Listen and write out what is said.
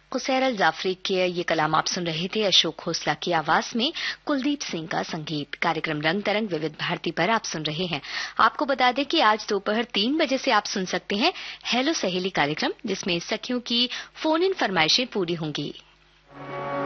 कुसैर अल जाफरी के ये कलाम आप सुन रहे थे अशोक खोसला की आवाज में कुलदीप सिंह का संगीत। कार्यक्रम रंग तरंग विविध भारती पर आप सुन रहे हैं। आपको बता दें कि आज दोपहर 3 बजे से आप सुन सकते हैं हेलो सहेली कार्यक्रम, जिसमें सखियों की फोन इन फरमाइशें पूरी होंगी।